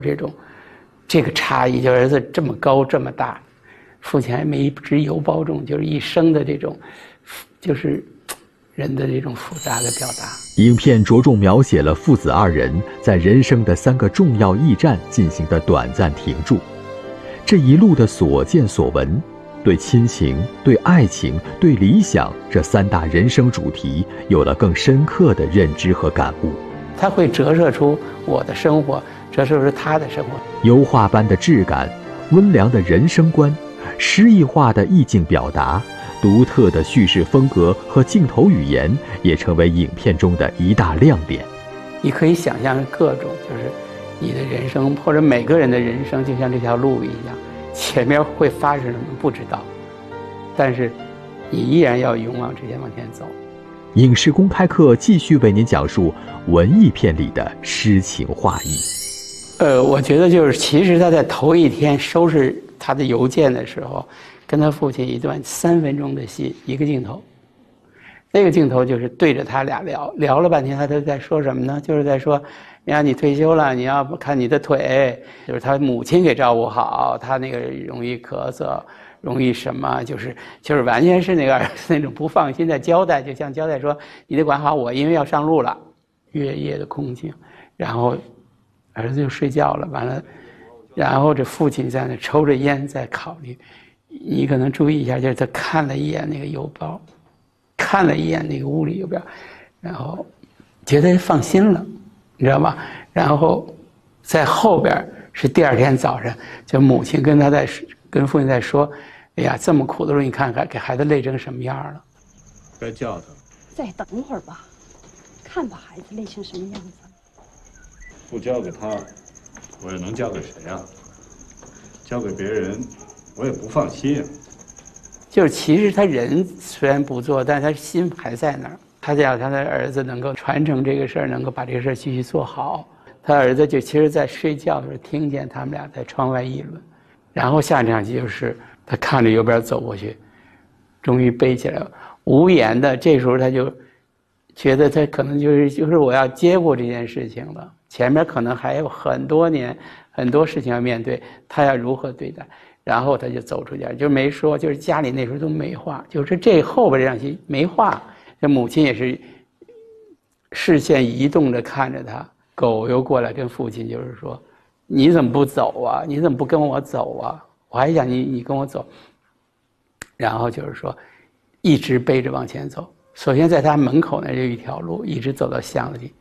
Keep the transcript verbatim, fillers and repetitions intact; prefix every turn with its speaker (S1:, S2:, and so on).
S1: 这种这个差异，就儿子这么高这么大，父亲还没一直邮包中，就是一生的这种，就是人的这种复杂的表达。
S2: 影片着重描写了父子二人在人生的三个重要驿站进行的短暂停驻，这一路的所见所闻，对亲情、对爱情、对理想这三大人生主题有了更深刻的认知和感悟。
S1: 它会折射出我的生活，折射出他的生活。
S2: 油画般的质感，温良的人生观，诗意化的意境表达，独特的叙事风格和镜头语言也成为影片中的一大亮点。
S1: 你可以想象各种，就是你的人生或者每个人的人生就像这条路一样，前面会发生什么不知道，但是你依然要勇往直前往前走。
S2: 影视公开课继续为您讲述文艺片里的诗情画意。
S1: 呃，我觉得就是其实他在头一天收拾他的邮件的时候，跟他父亲一段三分钟的戏，一个镜头，那个镜头就是对着他俩聊，聊了半天，他都在说什么呢？就是在说，你看你退休了，你要看你的腿，就是他母亲给照顾好，他那个容易咳嗽，容易什么，就是就是完全是那个儿子那种不放心的交代，就像交代说，你得管好我，因为要上路了。月夜的空静，然后儿子就睡觉了，完了，然后这父亲在那抽着烟在考虑。你可能注意一下，就是他看了一眼那个邮包，看了一眼那个屋里邮票，然后觉得放心了，你知道吧？然后在后边是第二天早上，就母亲跟他在跟父亲在说：“哎呀，这么苦的路，你看看给孩子累成什么样了。”
S3: 该叫他。
S4: 再等会儿吧，看把孩子累成什么样子。
S3: 不交给他，我又能交给谁啊？交给别人，我也不放心啊。
S1: 就是其实他人虽然不做，但是他心还在那儿。他想他的儿子能够传承这个事儿，能够把这个事儿继续做好。他儿子就其实在睡觉的时候听见他们俩在窗外议论，然后下一场戏就是他看着右边走过去，终于背起来了，无言的。这时候他就觉得他可能就是就是我要接过这件事情了，前面可能还有很多年很多事情要面对，他要如何对待。然后他就走出去，就没说，就是家里那时候都没话，就是这后边这场戏没话。这母亲也是视线移动着看着他，狗又过来跟父亲就是说：“你怎么不走啊？你怎么不跟我走啊？我还想你你跟我走。”然后就是说，一直背着往前走。首先在他门口那就一条路，一直走到巷子里。